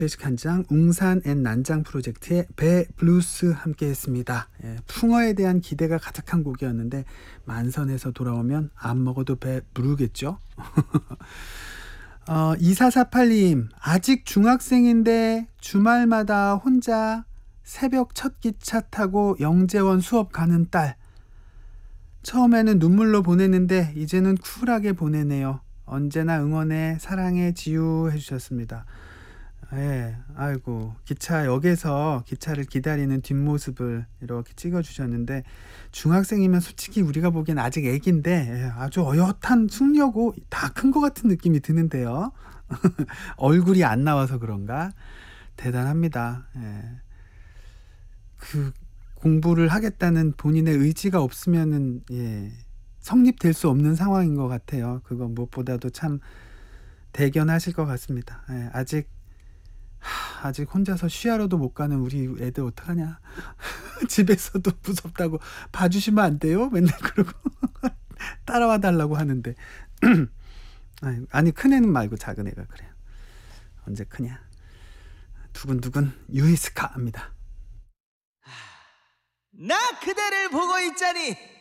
클래식 한 장, 웅산 앤 난장 프로젝트의 배 블루스 함께 했습니다. 예, 풍어에 대한 기대가 가득한 곡이었는데 만선에서 돌아오면 안 먹어도 배 부르겠죠. 2448님, 아직 중학생인데 주말마다 혼자 새벽 첫 기차 타고 영재원 수업 가는 딸. 처음에는 눈물로 보냈는데 이제는 쿨하게 보내네요. 언제나 응원해, 사랑해, 지유 해주셨습니다. 예, 아이고, 기차역에서 기차를 기다리는 뒷모습을 이렇게 찍어주셨는데, 중학생이면 솔직히 우리가 보기엔 아직 애기인데, 예, 아주 어엿한 숙녀고 다 큰 것 같은 느낌이 드는데요. 얼굴이 안 나와서 그런가? 대단합니다. 예. 그 공부를 하겠다는 본인의 의지가 없으면은, 예, 성립될 수 없는 상황인 것 같아요. 그건 무엇보다도 참 대견하실 것 같습니다. 예, 아직 혼자서 쉬하러도 못 가는 우리 애들 어떡하냐. 집에서도 무섭다고 봐주시면 안 돼요? 맨날 그러고 따라와 달라고 하는데. 아니 큰애는 말고 작은 애가 그래요. 언제 크냐. 두근두근 유이스카입니다. 나 그대를 보고 있자니